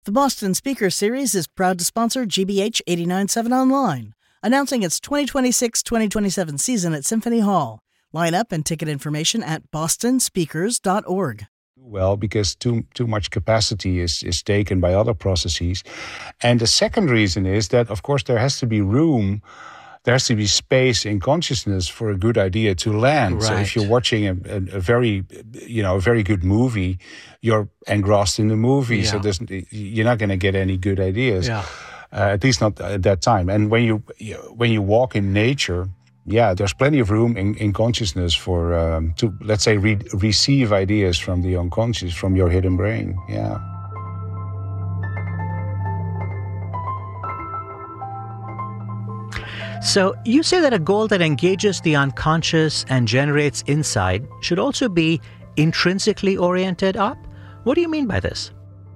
The Boston Speaker Series is proud to sponsor GBH 89.7 Online, announcing its 2026-2027 season at Symphony Hall. Line up and ticket information at bostonspeakers.org. Well, because too much capacity is taken by other processes. And the second reason is that, of course, there has to be room, there has to be space in consciousness for a good idea to land. Right. So if you're watching a very good movie, you're engrossed in the movie. Yeah. So you're not going to get any good ideas, at least not at that time. And when you walk in nature, there's plenty of room in consciousness for to, let's say, receive ideas from the unconscious, from your hidden brain. Yeah. So you say that a goal that engages the unconscious and generates insight should also be intrinsically oriented up? What do you mean by this?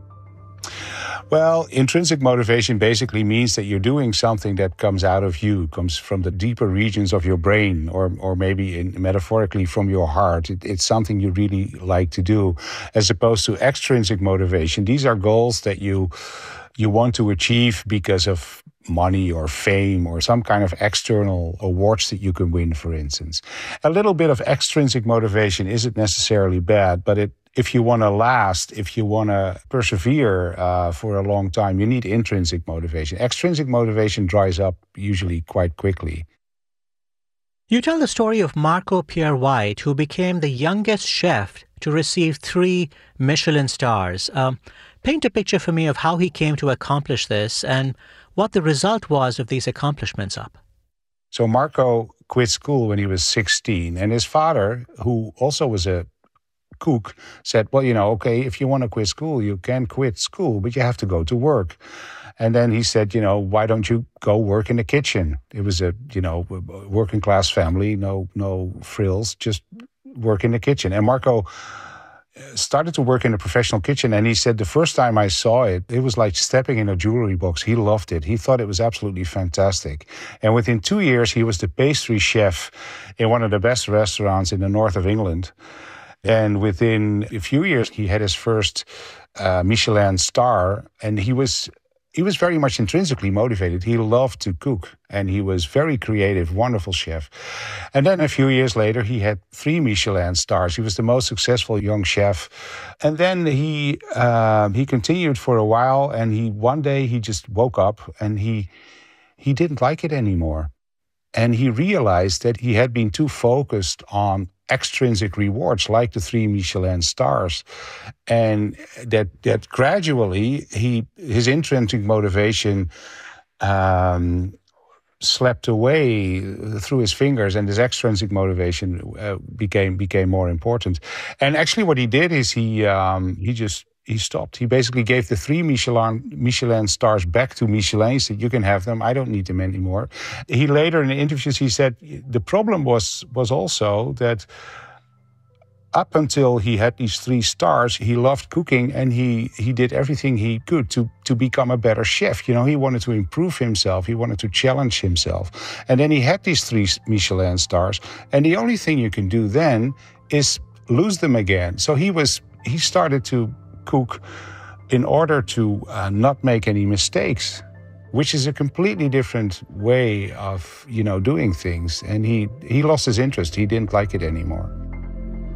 Well, intrinsic motivation basically means that you're doing something that comes out of you, comes from the deeper regions of your brain, or maybe metaphorically from your heart. It's something you really like to do, as opposed to extrinsic motivation. These are goals that you want to achieve because of money or fame or some kind of external awards that you can win, for instance. A little bit of extrinsic motivation isn't necessarily bad, but if you want to last, if you want to persevere for a long time, you need intrinsic motivation. Extrinsic motivation dries up usually quite quickly. You tell the story of Marco Pierre White, who became the youngest chef to receive 3 Michelin stars. Paint a picture for me of how he came to accomplish this and what the result was of these accomplishments up. So Marco quit school when he was 16, and his father, who also was a cook, said, well, okay, if you want to quit school, you can quit school, but you have to go to work. And then he said, why don't you go work in the kitchen? It was a, working class family, no frills, just work in the kitchen. And Marco started to work in a professional kitchen, and he said the first time I saw it, it was like stepping in a jewelry box. He loved it. He thought it was absolutely fantastic. And within 2 years, he was the pastry chef in one of the best restaurants in the north of England. And within a few years, he had his first Michelin star, and he was very much intrinsically motivated. He loved to cook, and he was very creative, wonderful chef. And then a few years later, he had 3 Michelin stars. He was the most successful young chef. And then he continued for a while, and one day he just woke up, and he didn't like it anymore. And he realized that he had been too focused on extrinsic rewards, like the 3 Michelin stars, and that gradually his intrinsic motivation slept away through his fingers, and his extrinsic motivation became more important. And actually, what he did is he stopped. He basically gave the 3 Michelin stars back to Michelin. He said, you can have them. I don't need them anymore. He later in the interviews, he said the problem was also that up until he had these 3 stars, he loved cooking, and he did everything he could to become a better chef. He wanted to improve himself. He wanted to challenge himself. And then he had these 3 Michelin stars. And the only thing you can do then is lose them again. So he started to cook in order to not make any mistakes, which is a completely different way of doing things. And he lost his interest. He didn't like it anymore.